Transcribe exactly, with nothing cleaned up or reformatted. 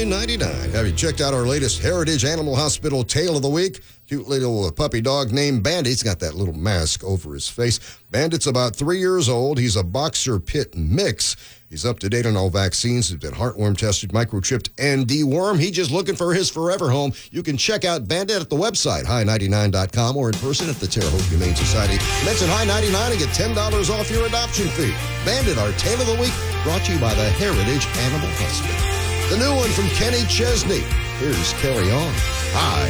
High ninety-nine. Have you checked out our latest Heritage Animal Hospital Tale of the Week? Cute little puppy dog named Bandit. He's got that little mask over his face. Bandit's about three years old. He's a boxer pit mix. He's up to date on all vaccines. He's been heartworm tested, microchipped, and dewormed. He's just looking for his forever home. You can check out Bandit at the website, high ninety-nine dot com, or in person at the Terre Haute Humane Society. Mention High ninety-nine and get ten dollars off your adoption fee. Bandit, our Tale of the Week, brought to you by the Heritage Animal Hospital. The new one from Kenny Chesney. Here's Carry On. High